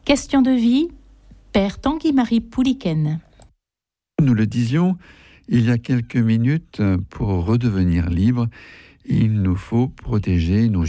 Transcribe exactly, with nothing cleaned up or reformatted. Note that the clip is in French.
Question de vie, Père Tanguy-Marie Pouliken. Nous le disions il y a quelques minutes, pour redevenir libre, il nous faut protéger nos